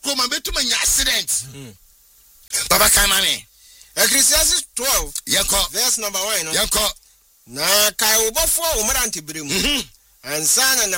kroma betuma nya accident baba kan mame Ecclesiastes 12 yeko verse number 1 yeko na kai obofo o marante biremu ansana